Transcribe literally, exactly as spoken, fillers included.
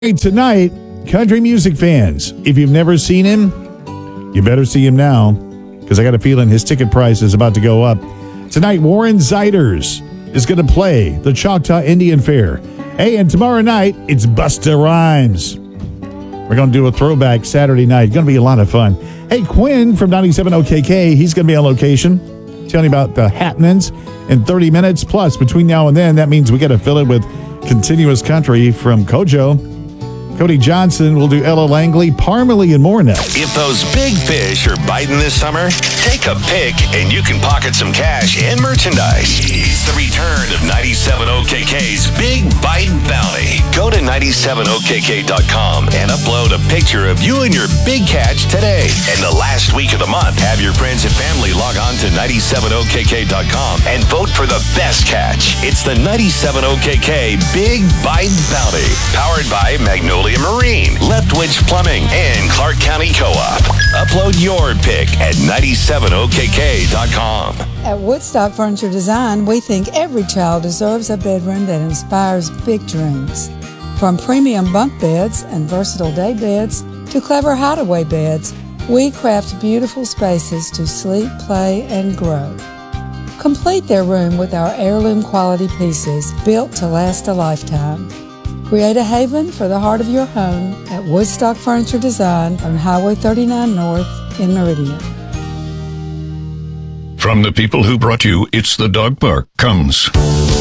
Hey, tonight, country music fans, if you've never seen him, you better see him now, because I got a feeling his ticket price is about to go up. Tonight, Warren Zeiders is going to play the Choctaw Indian Fair. Hey, and tomorrow night, it's Busta Rhymes. We're going to do a throwback Saturday night. Going to be a lot of fun. Hey, Quinn from ninety-seven O K K, he's going to be on location, telling you about the happenings in thirty minutes. Plus, between now and then, that means we got to fill it with continuous country from Kojo. Cody Johnson will do Ella Langley, Parmalee, and more next. If those big fish are biting this summer, take a pick and you can pocket some cash and merchandise. It's the return of ninety-seven O K K's Big Bite Bounty. Go to ninety-seven O K K dot com and upload a picture of you and your big catch today. And the last week of the month, have your friends and family log on to ninety-seven O K K dot com and vote for the best catch. It's the ninety-seven O K K Big Bite Bounty, powered by Magnolia Marine, Leftwich Plumbing, and Clark County Co-op. Upload your pick at ninety-seven O K K dot com. At Woodstock Furniture Design, we think every child deserves a bedroom that inspires big dreams. From premium bunk beds and versatile day beds to clever hideaway beds, we craft beautiful spaces to sleep, play, and grow. Complete their room with our heirloom quality pieces built to last a lifetime. Create a haven for the heart of your home at Woodstock Furniture Design on Highway thirty-nine North in Meridian. From the people who brought you It's the Dog Park comes